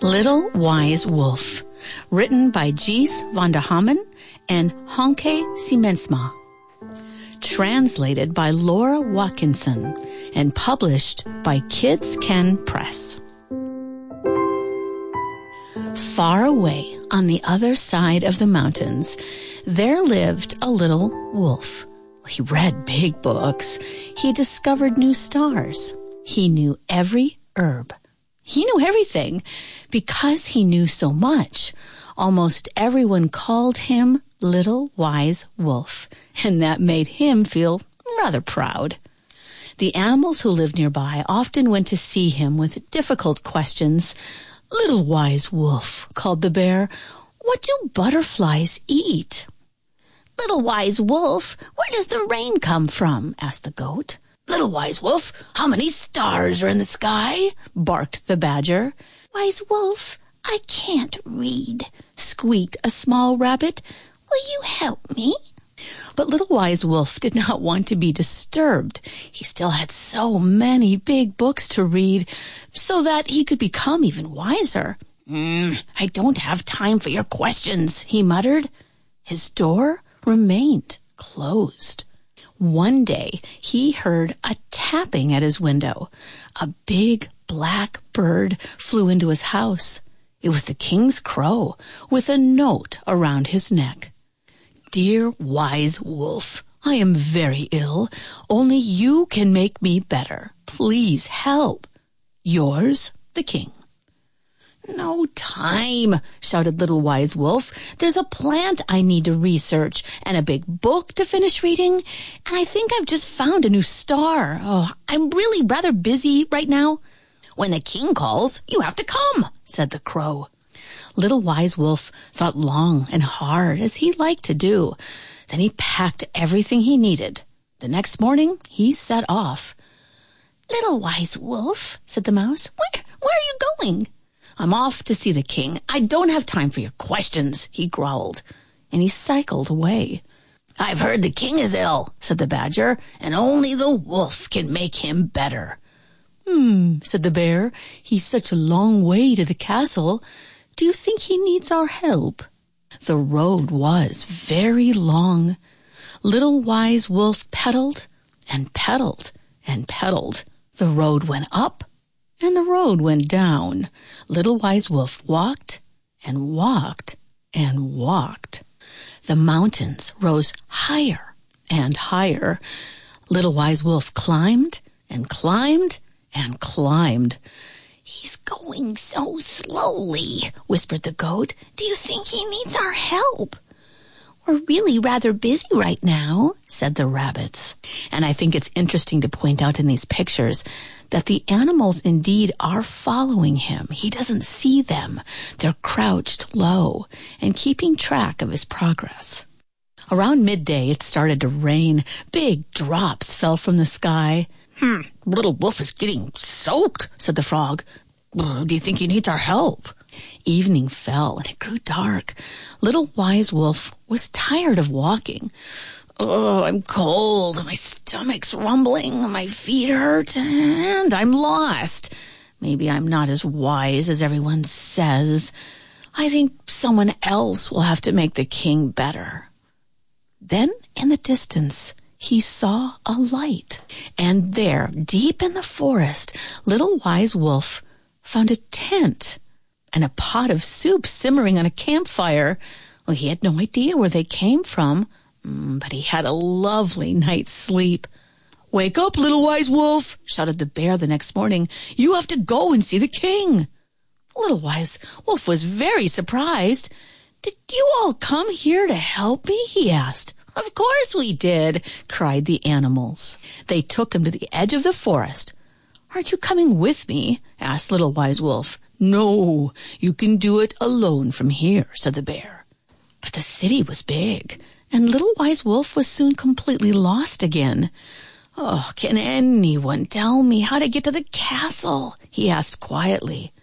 Little Wise Wolf, written by Gies van der Hammen and Honke Siemensma. Translated by Laura Watkinson and published by Kids Can Press. Far away on the other side of the mountains, there lived a little wolf. He read big books. He discovered new stars. He knew every herb. He knew everything. Because he knew so much, almost everyone called him Little Wise Wolf, and that made him feel rather proud. The animals who lived nearby often went to see him with difficult questions. "Little Wise Wolf," called the bear, "what do butterflies eat?" "Little Wise Wolf, where does the rain come from?" asked the goat. "Little Wise Wolf, how many stars are in the sky?" barked the badger. "Wise Wolf, I can't read," squeaked a small rabbit. "Will you help me?" But Little Wise Wolf did not want to be disturbed. He still had so many big books to read so that he could become even wiser. "I don't have time for your questions," he muttered. His door remained closed. One day, he heard a tapping at his window. A big black bird flew into his house. It was the king's crow with a note around his neck. "Dear Wise Wolf, I am very ill. Only you can make me better. Please help. Yours, the king." "No time," shouted Little Wise Wolf. "There's a plant I need to research and a big book to finish reading, and I think I've just found a new star. I'm really rather busy right now." "When the king calls, you have to come," said the crow. Little Wise Wolf thought long and hard, as he liked to do. Then he packed everything he needed. The next morning, he set off. "Little Wise Wolf," said the mouse, where are you going?" "I'm off to see the king. I don't have time for your questions," he growled, and he cycled away. "I've heard the king is ill," said the badger, "and only the wolf can make him better." Said the bear. "He's such a long way to the castle. Do you think he needs our help?" The road was very long. Little Wise Wolf pedaled and pedaled and pedaled. The road went up and the road went down. Little Wise Wolf walked and walked and walked. The mountains rose higher and higher. Little Wise Wolf climbed and climbed and climbed. "He's going so slowly," whispered the goat. "Do you think he needs our help?" "We're really rather busy right now," said the rabbits. And I think it's interesting to point out in these pictures that the animals indeed are following him. He doesn't see them. They're crouched low and keeping track of his progress. Around midday, it started to rain. Big drops fell from the sky. "Little Wolf is getting soaked," said the frog. "Do you think he needs our help?" Evening fell and it grew dark. Little Wise Wolf was tired of walking. "I'm cold, my stomach's rumbling, my feet hurt, and I'm lost. Maybe I'm not as wise as everyone says. I think someone else will have to make the king better." Then, in the distance, he saw a light. And there, deep in the forest, Little Wise Wolf found a tent and a pot of soup simmering on a campfire. Well, he had no idea where they came from, but he had a lovely night's sleep. "Wake up, Little Wise Wolf," shouted the bear the next morning. "You have to go and see the king." Little Wise Wolf was very surprised. "Did you all come here to help me?" he asked. "Of course we did," cried the animals. They took him to the edge of the forest. "Aren't you coming with me?" asked Little Wise Wolf. "No, you can do it alone from here," said the bear. But the city was big, and Little Wise Wolf was soon completely lost again. "Can anyone tell me how to get to the castle?" he asked quietly.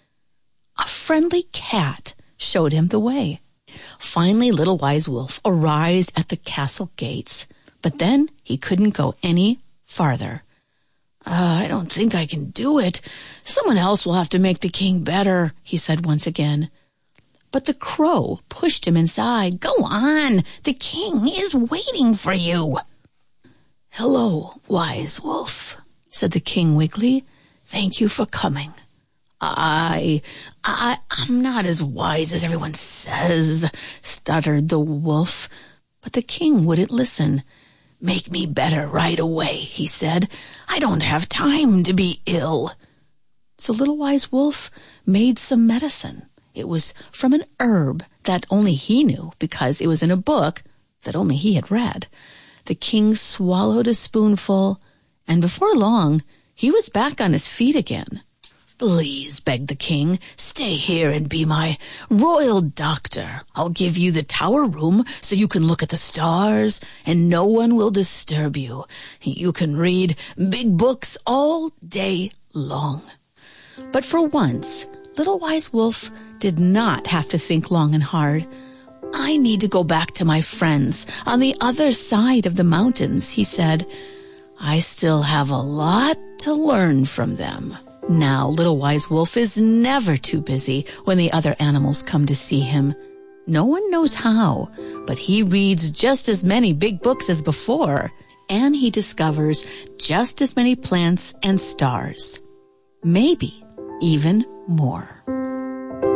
A friendly cat showed him the way. Finally, Little Wise Wolf arrived at the castle gates, but then he couldn't go any farther. I don't think I can do it. Someone else will have to make the king better, he said once again. But the crow pushed him inside. Go on, the king is waiting for you. Hello, wise wolf, said the king weakly. Thank you for coming. I'm not as wise as everyone says, stuttered the wolf. But the king wouldn't listen. Make me better right away, he said. I don't have time to be ill. So Little Wise Wolf made some medicine. It was from an herb that only he knew because it was in a book that only he had read. The king swallowed a spoonful, and before long, he was back on his feet again. Please, begged the king, stay here and be my royal doctor. I'll give you the tower room so you can look at the stars and no one will disturb you. You can read big books all day long. But for once, Little Wise Wolf did not have to think long and hard. I need to go back to my friends on the other side of the mountains, he said. I still have a lot to learn from them. Now, Little Wise Wolf is never too busy when the other animals come to see him. No one knows how, but he reads just as many big books as before, and he discovers just as many plants and stars. Maybe even more.